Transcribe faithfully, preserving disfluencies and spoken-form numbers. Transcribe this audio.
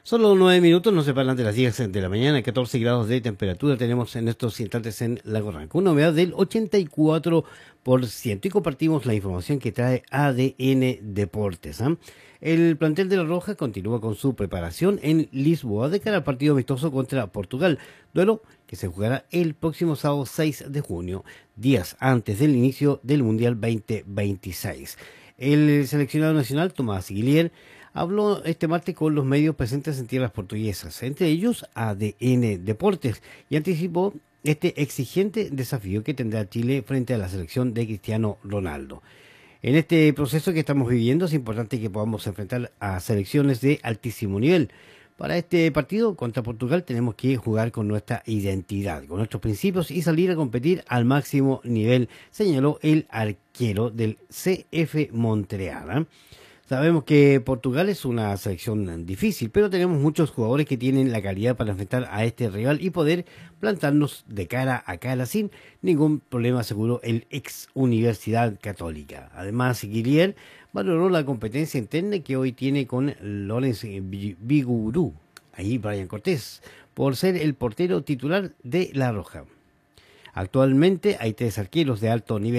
Solo nueve minutos nos separan de las diez de la mañana, catorce grados de temperatura tenemos en estos instantes en Lago Ranco, una humedad del ochenta y cuatro por ciento y compartimos la información que trae A D N Deportes. ¿eh? El plantel de La Roja continúa con su preparación en Lisboa de cara al partido amistoso contra Portugal, duelo que se jugará el próximo sábado seis de junio, días antes del inicio del Mundial veinte veintiséis. El seleccionado nacional, Tomás Guillier, habló este martes con los medios presentes en tierras portuguesas, entre ellos A D N Deportes, y anticipó este exigente desafío que tendrá Chile frente a la selección de Cristiano Ronaldo. En este proceso que estamos viviendo es importante que podamos enfrentar a selecciones de altísimo nivel. Para este partido contra Portugal tenemos que jugar con nuestra identidad, con nuestros principios y salir a competir al máximo nivel, señaló el arquero del C F Montreal. ¿eh? Sabemos que Portugal es una selección difícil, pero tenemos muchos jugadores que tienen la calidad para enfrentar a este rival y poder plantarnos de cara a cara sin ningún problema, aseguró el ex Universidad Católica. Además, Guillier valoró la competencia interna que hoy tiene con Lorenz Bigurú, ahí Brian Cortés, por ser el portero titular de La Roja. Actualmente hay tres arqueros de alto nivel